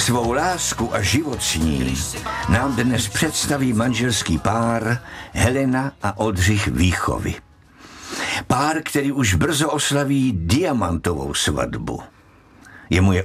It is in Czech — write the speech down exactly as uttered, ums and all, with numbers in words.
Svou lásku a život s ní nám dnes představí manželský pár Helena a Oldřich Víchovi. Pár, který už brzo oslaví diamantovou svatbu. Jemu je